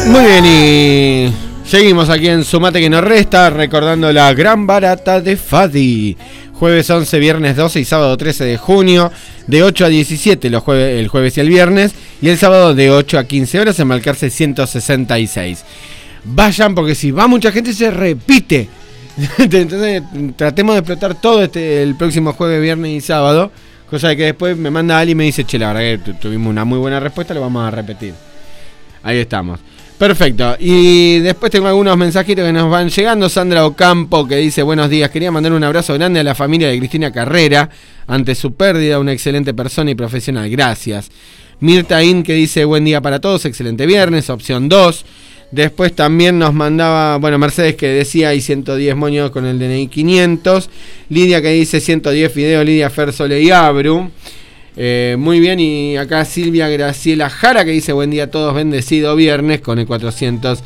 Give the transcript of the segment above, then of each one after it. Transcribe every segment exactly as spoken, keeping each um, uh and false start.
Muy bien, y seguimos aquí en Sumate que nos resta, recordando la gran barata de Fadi. Jueves once, viernes doce y sábado trece de junio, de ocho a diecisiete los jueves, el jueves y el viernes, y el sábado de ocho a quince horas en Balcarce ciento sesenta y seis. Vayan, porque si va mucha gente se repite. Entonces tratemos de explotar todo este el próximo jueves, viernes y sábado, cosa de que después me manda alguien y me dice, che, la verdad que tuvimos una muy buena respuesta, lo vamos a repetir. Ahí estamos. Perfecto. Y después tengo algunos mensajitos que nos van llegando. Sandra Ocampo, que dice, buenos días, quería mandar un abrazo grande a la familia de Cristina Carrera ante su pérdida, una excelente persona y profesional, gracias. Mirta In, que dice, buen día para todos, excelente viernes, opción dos. Después también nos mandaba, bueno, Mercedes, que decía, hay ciento diez moños con el D N I quinientos. Lidia, que dice ciento diez Fideo, Lidia Fer, Sole y Abru. Eh, muy bien, y acá Silvia Graciela Jara, que dice, buen día a todos, bendecido viernes, con el cuatrocientos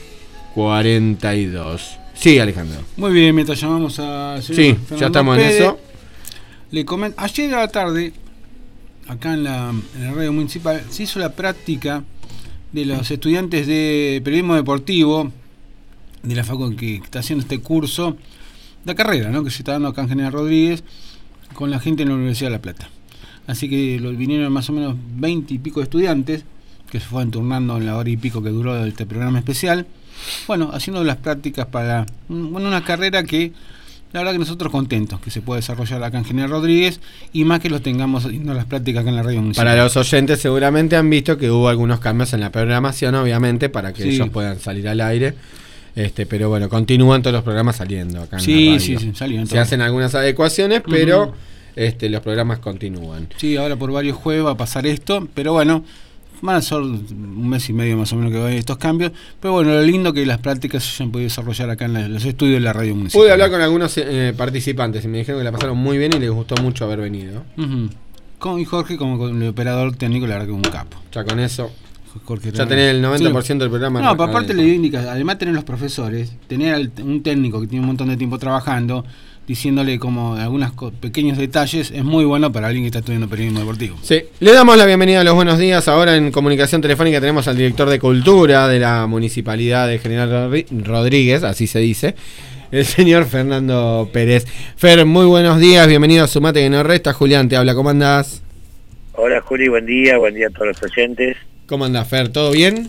cuarenta y dos. Sí, Alejandro. Muy bien, mientras llamamos a... Sí, Fernando, ya estamos Pérez, en eso. Le comento, ayer a la tarde, acá en la, en la radio municipal, se hizo la práctica de los estudiantes de periodismo deportivo de la facultad que está haciendo este curso, la carrera, ¿no?, que se está dando acá en General Rodríguez, con la gente en la Universidad de La Plata. Así que vinieron más o menos veinte y pico de estudiantes que se fueron turnando en la hora y pico que duró este programa especial. Bueno, haciendo las prácticas para bueno, una carrera que la verdad que nosotros contentos que se puede desarrollar acá en General Rodríguez, y más que los tengamos haciendo las prácticas acá en la radio municipal. Para los oyentes seguramente han visto que hubo algunos cambios en la programación, obviamente, para que sí, ellos puedan salir al aire. Este, pero bueno, continúan todos los programas saliendo acá en sí, la radio. Sí, sí, salieron. Se hacen algunas adecuaciones, pero... Uh-huh. Este, los programas continúan. Sí, ahora por varios jueves va a pasar esto, pero bueno, van a ser un mes y medio más o menos que va a haber estos cambios, pero bueno, lo lindo es que las prácticas se hayan podido desarrollar acá en la, los estudios de la radio municipal. Pude hablar con algunos eh, participantes y me dijeron que la pasaron muy bien y les gustó mucho haber venido. Uh-huh. Con, y Jorge, como con el operador técnico, la verdad que es un capo. Ya con eso, Jorge, ya tenés el noventa por ciento sí, del programa. No, pero aparte le indica, además de tener los profesores, tener un técnico que tiene un montón de tiempo trabajando, diciéndole como algunos pequeños detalles, es muy bueno para alguien que está estudiando periodismo deportivo. Sí, le damos la bienvenida a los buenos días. Ahora en comunicación telefónica tenemos al director de Cultura de la Municipalidad de General Rodríguez, así se dice, el señor Fernando Pérez. Fer, muy buenos días, bienvenido a Sumate que nos resta. Julián te habla, ¿cómo andás? Hola Juli, buen día, buen día a todos los oyentes. ¿Cómo andás, Fer? ¿Todo bien?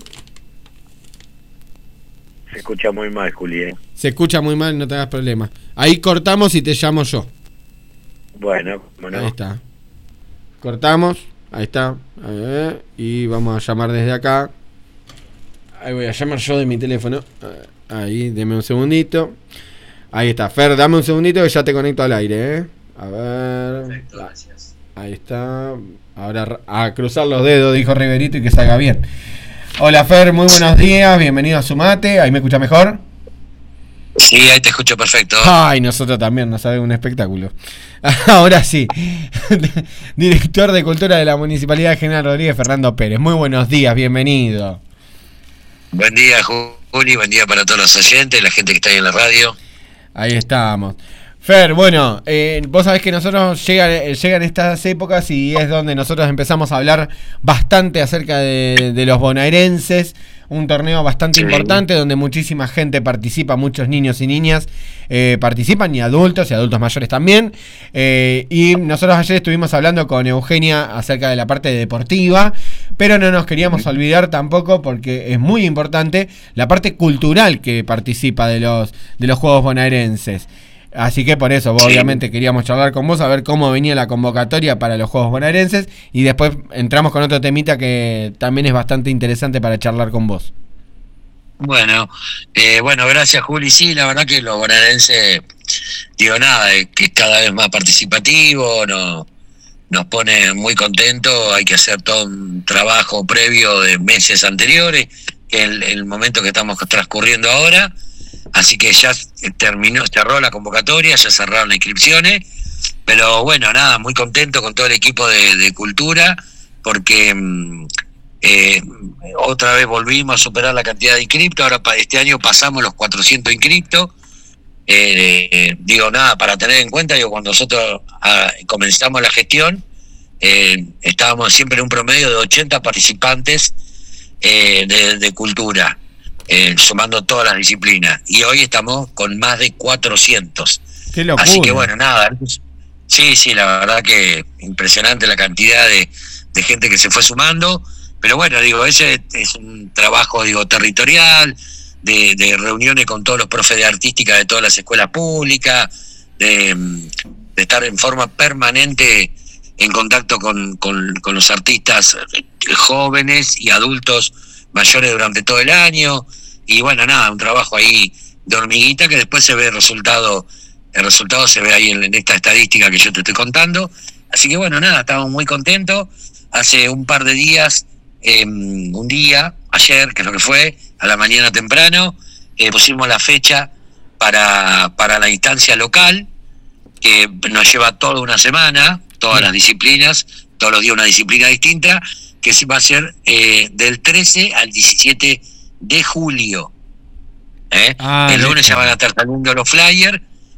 Se escucha muy mal, Juli, ¿eh? Se escucha muy mal, no te hagas problema. Ahí cortamos y te llamo yo. Bueno, bueno. Ahí está. Cortamos, ahí está. Eh, y vamos a llamar desde acá. Ahí voy a llamar yo de mi teléfono. Ahí, deme un segundito. Ahí está. Fer, dame un segundito que ya te conecto al aire, ¿eh? A ver. Perfecto, gracias. Ahí está. Ahora a cruzar los dedos, dijo Riverito, y que salga bien. Hola Fer, muy buenos días, bienvenido a Sumate. ¿Ahí me escucha mejor? Sí, ahí te escucho perfecto. Ay, nosotros también, nos sabe un espectáculo. Ahora sí, director de Cultura de la Municipalidad de General Rodríguez, Fernando Pérez. Muy buenos días, bienvenido. Buen día, Juli, buen día para todos los oyentes, la gente que está ahí en la radio. Ahí estamos. Fer, bueno, eh, vos sabés que nosotros llegan, llegan estas épocas y es donde nosotros empezamos a hablar bastante acerca de, de los bonaerenses, un torneo bastante sí. importante donde muchísima gente participa, muchos niños y niñas eh, participan, y adultos y adultos mayores también, eh, y nosotros ayer estuvimos hablando con Eugenia acerca de la parte deportiva, pero no nos queríamos olvidar tampoco, porque es muy importante, la parte cultural que participa de los, de los Juegos Bonaerenses. Así que por eso, vos, sí. obviamente queríamos charlar con vos, a ver cómo venía la convocatoria para los Juegos Bonaerenses, y después entramos con otro temita que también es bastante interesante para charlar con vos. Bueno, eh, bueno, gracias Juli. Sí, la verdad que los bonaerenses, digo nada, eh, que es cada vez más participativo, no, nos pone muy contentos. Hay que hacer todo un trabajo previo de meses anteriores, que es el, el momento que estamos transcurriendo ahora. Así que ya terminó, cerró la convocatoria, ya cerraron las inscripciones, pero bueno, nada, muy contento con todo el equipo de, de Cultura, porque eh, otra vez volvimos a superar la cantidad de inscriptos. Ahora este año pasamos los cuatrocientos inscriptos. Eh, eh, digo nada, para tener en cuenta, digo, cuando nosotros ah, comenzamos la gestión, eh, estábamos siempre en un promedio de ochenta participantes eh, de, de Cultura. eh, sumando todas las disciplinas. Y hoy estamos con más de cuatrocientos. ¡Qué locura! Así que bueno, nada. Sí, sí, la verdad que impresionante la cantidad de, de gente que se fue sumando. Pero bueno, digo, ese es un trabajo, digo, territorial, de, de reuniones con todos los profes de artística de todas las escuelas públicas, de, de estar en forma permanente en contacto con, con, con los artistas jóvenes y adultos mayores durante todo el año. Y bueno, nada, un trabajo ahí de hormiguita que después se ve el resultado, el resultado se ve ahí en, en esta estadística que yo te estoy contando. Así que bueno, nada, estamos muy contentos. Hace un par de días, eh, un día, ayer, que es lo que fue, a la mañana temprano, eh, pusimos la fecha para, para la instancia local, que nos lleva toda una semana, todas las disciplinas, todos los días una disciplina distinta, que va a ser eh, del trece al diecisiete de julio. ¿eh? Ah, el lunes ya van a estar saliendo los flyers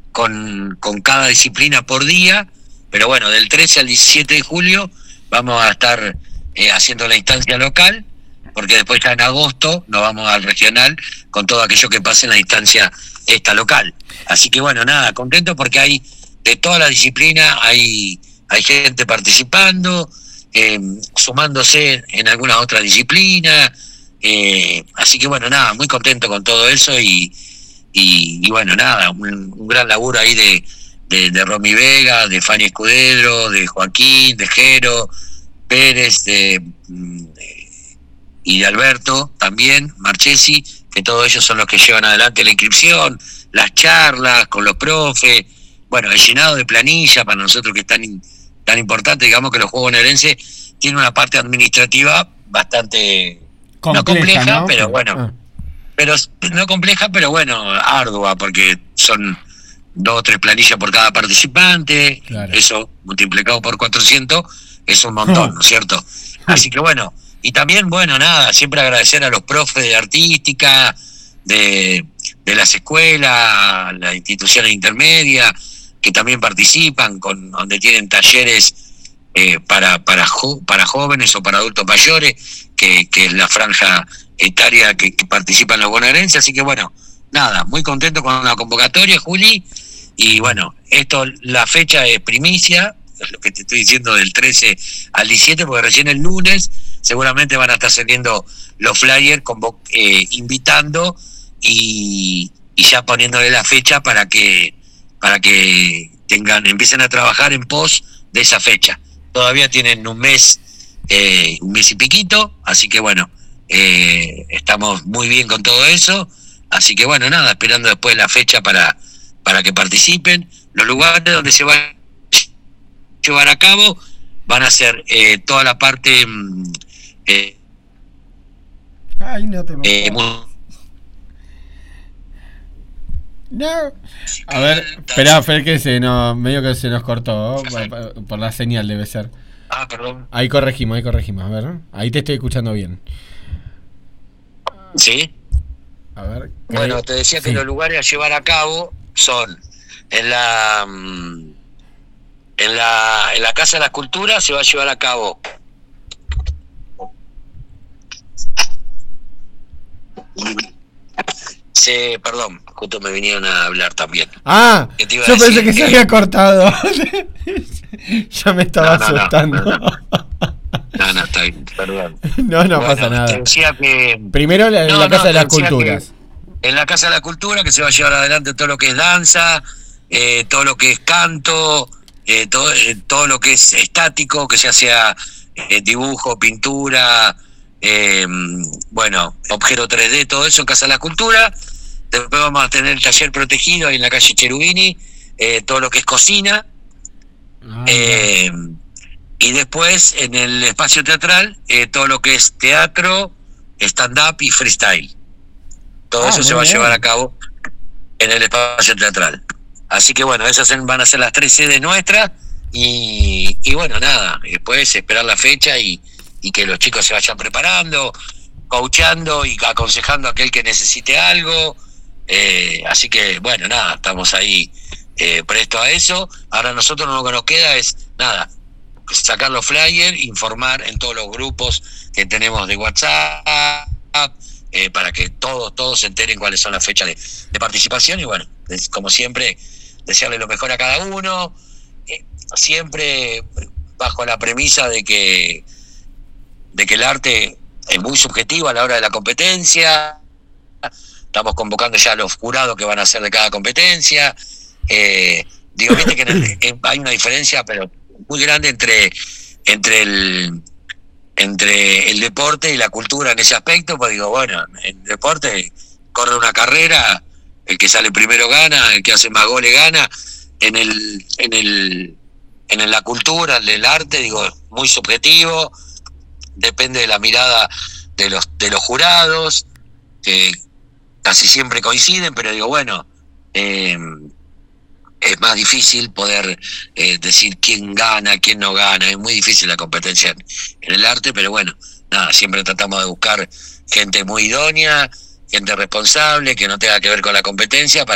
con, con cada disciplina por día, pero bueno, del trece al diecisiete de julio vamos a estar eh, haciendo la instancia local, porque después ya en agosto nos vamos al regional con todo aquello que pase en la instancia esta local. Así que bueno, nada, contento porque hay de toda la disciplina, hay, hay gente participando, eh, sumándose en algunas otras disciplinas, eh, así que bueno, nada, muy contento con todo eso y, y, y bueno, nada, un, un gran laburo ahí de, de, de Romy Vega, de Fanny Escudero, de Joaquín, de Jero Pérez, de, de y de Alberto también, Marchesi, que todos ellos son los que llevan adelante la inscripción, las charlas con los profes, bueno, el llenado de planilla para nosotros que es tan, tan importante. Digamos que los Juegos Bonaerenses tienen una parte administrativa bastante compleja, no compleja, ¿no? pero bueno, ah. pero no compleja, pero bueno, ardua, porque son dos o tres planillas por cada participante, claro. Eso multiplicado por cuatrocientos es un montón, ¿no es cierto? Así que bueno, y también, bueno, nada, siempre agradecer a los profes de artística, de, de las escuelas, las instituciones intermedias, que también participan, con donde tienen talleres eh, para para jo, para jóvenes o para adultos mayores, que, que es la franja etaria que, que participan los bonaerenses. Así que bueno, nada, muy contento con la convocatoria, Juli, y bueno, esto, la fecha es primicia, es lo que te estoy diciendo, del trece al diecisiete, porque recién el lunes seguramente van a estar saliendo los flyers convo- eh, invitando y, y ya poniéndole la fecha para que para que tengan empiecen a trabajar en pos de esa fecha. Todavía tienen un mes, eh, un mes y piquito, así que bueno, eh, estamos muy bien con todo eso, así que bueno, nada, esperando después la fecha para, para que participen. Los lugares donde se va a llevar a cabo van a ser eh, toda la parte eh, Ay, no te eh, No. A ver, espera, Fer, que se nos, medio que se nos cortó, por, por la señal debe ser. Ah, perdón. Ahí corregimos, ahí corregimos, a ver. Ahí te estoy escuchando bien. ¿Sí? A ver. Bueno, te decía que sí. Los lugares a llevar a cabo son en la en la en la Casa de la Cultura se va a llevar a cabo Se, perdón, justo me vinieron a hablar también. Ah, yo pensé que, que se había cortado. Ya me estaba no, no, asustando. No, no, no, no, está bien, perdón. No, no bueno, pasa nada. Te decía que primero en no, la Casa no, de las Culturas. En la Casa de la Cultura, que se va a llevar adelante todo lo que es danza, eh, todo lo que es canto, eh, todo, eh, todo lo que es estático, que ya sea eh, dibujo, pintura, eh, bueno, objeto tres D, todo eso en Casa de la Cultura. Después vamos a tener el taller protegido ahí en la calle Cherubini, eh, todo lo que es cocina. Ah, eh, y después en el espacio teatral, eh, todo lo que es teatro, stand-up y freestyle. Todo ah, eso se va bien. a llevar a cabo en el espacio teatral. Así que bueno, esas van a ser las tres sedes nuestras. Y, y bueno, nada, después esperar la fecha y, y que los chicos se vayan preparando, coachando y aconsejando a aquel que necesite algo. Eh, así que bueno, nada, estamos ahí eh, presto a eso. Ahora nosotros lo que nos queda es nada, sacar los flyers, informar en todos los grupos que tenemos de WhatsApp, eh, para que todos, todos se enteren cuáles son las fechas de, de participación y bueno, es, como siempre, desearle lo mejor a cada uno, eh, siempre bajo la premisa de que, de que el arte es muy subjetivo a la hora de la competencia. Estamos convocando ya a los jurados que van a hacer de cada competencia. Eh, digo, viste que en el, en, hay una diferencia pero muy grande entre, entre el entre el deporte y la cultura en ese aspecto, pues digo, bueno, en el deporte corre una carrera, el que sale primero gana, el que hace más goles gana. En el, en el, en la cultura, en el arte, digo, muy subjetivo, depende de la mirada de los, de los jurados, que casi siempre coinciden, pero digo, bueno, eh, es más difícil poder eh, decir quién gana, quién no gana, es muy difícil la competencia en, en el arte, pero bueno, nada, siempre tratamos de buscar gente muy idónea, gente responsable, que no tenga que ver con la competencia, para